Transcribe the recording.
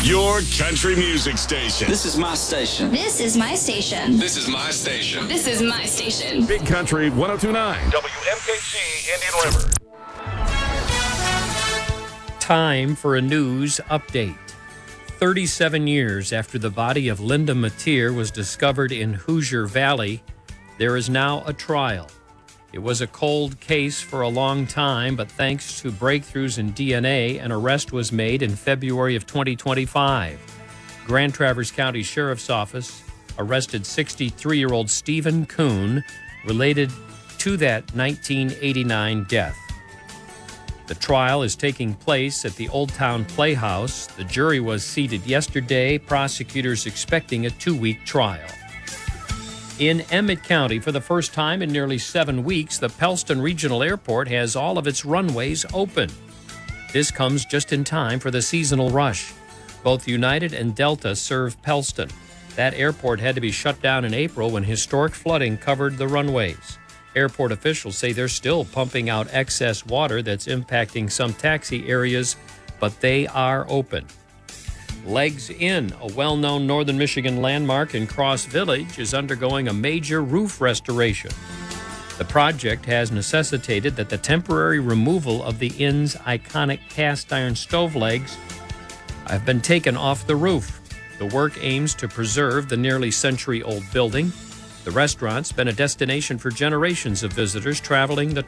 Your country music station. This is my station. This is my station. This is my station. This is my station. Big Country 102.9. WMKC Indian River. Time for a news update. 37 years after the body of Linda Mateer was discovered in Hoosier Valley, there is now a trial. It was a cold case for a long time, but thanks to breakthroughs in DNA, an arrest was made in February of 2025. Grand Traverse County Sheriff's Office arrested 63-year-old Stephen Kuhn related to that 1989 death. The trial is taking place at the Old Town Playhouse. The jury was seated yesterday. Prosecutors expecting a 2-week trial. In Emmett County, for the first time in nearly 7 weeks, the Pellston Regional Airport has all of its runways open. This comes just in time for the seasonal rush. Both United and Delta serve Pellston. That airport had to be shut down in April when historic flooding covered the runways. Airport officials say they're still pumping out excess water that's impacting some taxi areas, but they are open. Legs Inn, a well-known northern Michigan landmark in Cross Village, is undergoing a major roof restoration. The project has necessitated that the temporary removal of the inn's iconic cast iron stove legs have been taken off the roof. The work aims to preserve the nearly century-old building. The restaurant's been a destination for generations of visitors traveling the